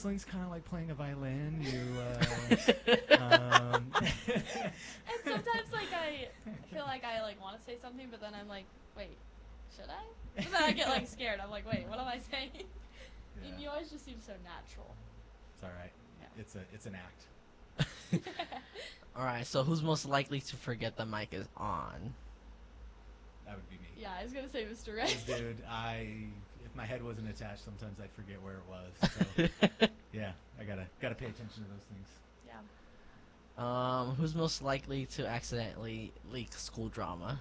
wrestling's kind of like playing a violin. And sometimes, like, I feel like I, like, want to say something, but then I'm like, wait, should I? And then I get, like, scared. I'm like, wait, what am I saying? Yeah. And you always just seem so natural. It's all right. Yeah. It's an act. All right, so who's most likely to forget the mic is on? That would be me. Yeah, I was going to say Mr. Ray. 'Cause, dude, if my head wasn't attached, sometimes I'd forget where it was. So, yeah, I gotta pay attention to those things. Yeah. Who's most likely to accidentally leak school drama?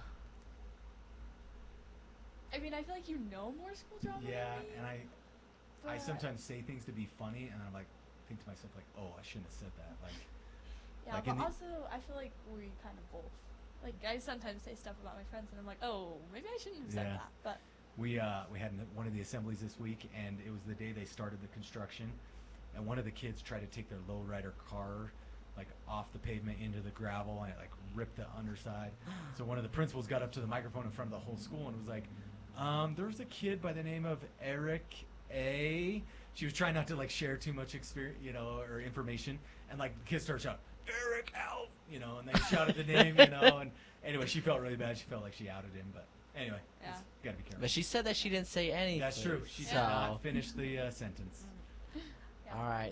I mean, I feel like you know more school drama Yeah, than me, and I but- sometimes say things to be funny, and I'm like, think to myself like, oh, I shouldn't have said that. Like, Yeah, like but in the- also, I feel like we kind of both. Like, I sometimes say stuff about my friends, and I'm like, oh, maybe I shouldn't have said Yeah. that. But we had one of the assemblies this week, and it was the day they started the construction, and one of the kids tried to take their lowrider car like off the pavement into the gravel, and it like ripped the underside. So one of the principals got up to the microphone in front of the whole school and was like, there's a kid by the name of Eric A. She was trying not to like share too much experience, or information, and like the kids started shouting, Eric out, and they shouted the name, and anyway, she felt really bad. She felt like she outed him, but anyway, Yeah. gotta be careful. But she said that she didn't say anything. That's true. She did so, not finish the sentence. yeah. All right.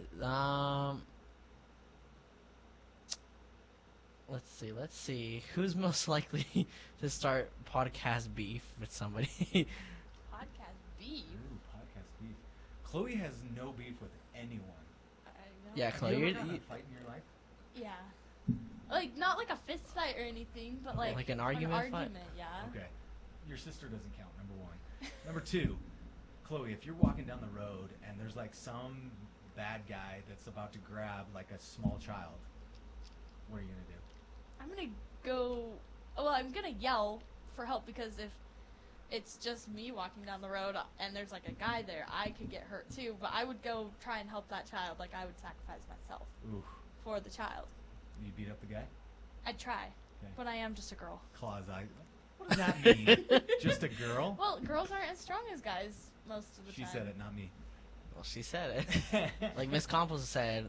Let's see. Who's most likely to start podcast beef with somebody? Podcast beef. Ooh, podcast beef. Chloe has no beef with anyone. I know. Yeah, Have Chloe, you ever you're- gotten in you- a fight in your life? Yeah. Like, not like a fist fight or anything, but like, Like an argument fight? yeah. Okay. Your sister doesn't count, number one. Number two, Chloe, if you're walking down the road and there's like some bad guy that's about to grab like a small child, what are you going to do? I'm gonna go. Well, I'm gonna yell for help because if it's just me walking down the road and there's like a guy there, I could get hurt too. But I would go try and help that child. Like, I would sacrifice myself Ooh, for the child. you beat up the guy? I'd try, Okay. but I am just a girl. Claws eye. What does that mean? Just a girl? Well, girls aren't as strong as guys most of the She time. said it, not me. Well, she said it. Like Miss Campos said,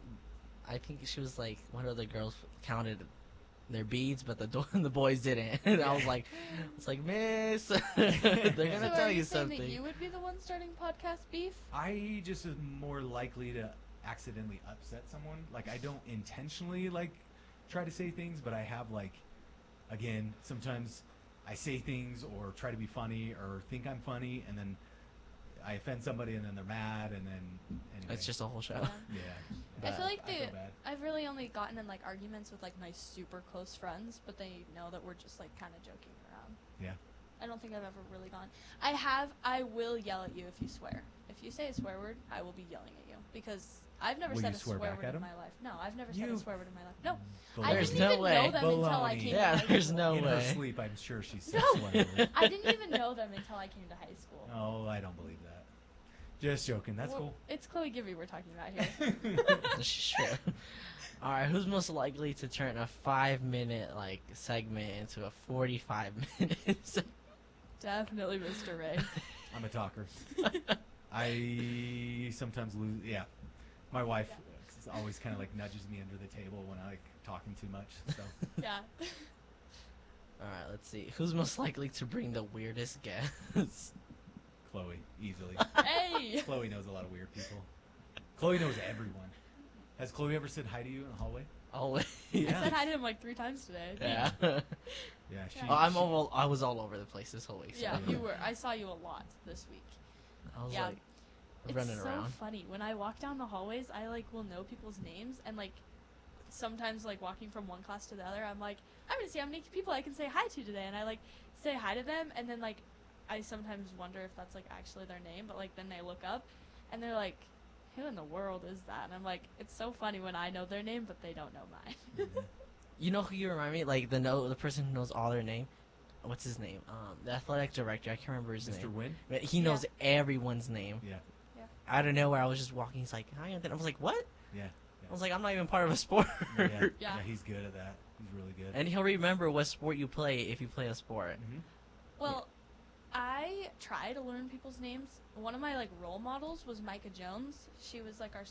I think she was like one of the girls counted their beads, but the boys didn't. And I was like, it's like, Miss, they're gonna So tell are you saying something. that you would be the one starting podcast beef? I just am more likely to accidentally upset someone. Like, I don't intentionally like try to say things, but I have like, again, sometimes I say things or try to be funny or think I'm funny, and then I offend somebody, and then they're mad, and then anyway. It's just a whole show. Yeah. Yeah. I feel like I feel bad. I've really only gotten in like arguments with like my super close friends, but they know that we're just like kind of joking around. Yeah. I don't think I've ever really gone. I will yell at you if you swear. If you say a swear word, I will be yelling at you because I've never Will said you a swear swear back word at in him? my life. No, I've never said You- a swear word in my life. No, Baloney. I There's didn't no even way. know them until I Baloney. came Yeah, to high there's school. no In her way. sleep, I'm sure she said No. swear words. I didn't even know them until I came to high school. Oh, I don't believe that. Just joking. That's Well, cool. It's Chloe Gibby we're talking about here. Sure. All right, who's most likely to turn a 5-minute like segment into a 45 minutes? Definitely Mr. Ray. I'm a talker. I sometimes lose. Yeah, my wife always kind of like nudges me under the table when I like talking too much. So Yeah. All right, let's see. Who's most likely to bring the weirdest guests? Chloe, easily. Hey. Chloe knows a lot of weird people. Chloe knows everyone. Has Chloe ever said hi to you in the hallway? Always. I Yeah. said hi to him like 3 times today. I think. Yeah. Yeah, she. Oh, I was all over the place this whole week. So Yeah, Yeah. you were. I saw you a lot this week. I was Yeah. like It's running so around. funny. When I walk down the hallways, I like will know people's names and like sometimes like walking from one class to the other, I'm like, I'm gonna see how many people I can say hi to today, and I like say hi to them, and then like I sometimes wonder if that's like actually their name, but like then they look up and they're like, who in the world is that? And I'm like, it's so funny when I know their name but they don't know mine. Mhm. You know who you remind me? Like the person who knows all their name. What's his name? The athletic director. I can't remember his Mr. name. Wynn. But he knows everyone's name. Yeah. Out of nowhere, I was just walking. He's like, "Hi," and then I was like, "What?" Yeah. I was like, "I'm not even part of a sport." Yeah. Yeah. Yeah. He's good at that. He's really good. And he'll remember what sport you play if you play a sport. Mhm. Well, I try to learn people's names. One of my like role models was Micah Jones. She was like our